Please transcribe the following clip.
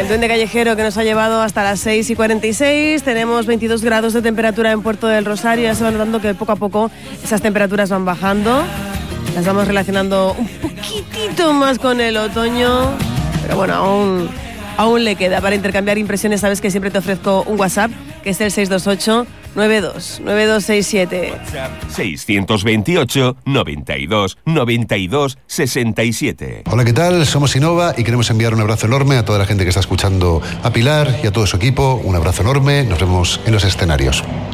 El duende callejero que nos ha llevado hasta las 6:46. Tenemos 22 grados de temperatura en Puerto del Rosario. Ya se va notando que poco a poco esas temperaturas van bajando. Las vamos relacionando un poquitito más con el otoño. Pero bueno, aún le queda para intercambiar impresiones. Sabes que siempre te ofrezco un WhatsApp, que es el 628-92-9267. 628 92 92 67. Hola, ¿qué tal? Somos Innova y queremos enviar un abrazo enorme a toda la gente que está escuchando a Pilar y a todo su equipo. Un abrazo enorme. Nos vemos en los escenarios.